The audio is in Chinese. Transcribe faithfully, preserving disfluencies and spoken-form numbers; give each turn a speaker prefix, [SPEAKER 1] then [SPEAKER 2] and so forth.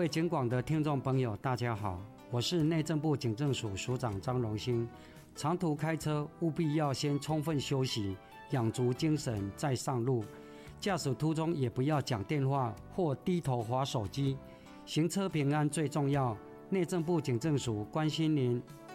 [SPEAKER 1] 位警广的听众朋友大家好，我是内政部警政署署长张荣兴。长途开车务必要先充分休息，养足精神再上路。驾驶途中也不要讲电话或低头滑手机。行车平安最重要，内政部警政署关心您。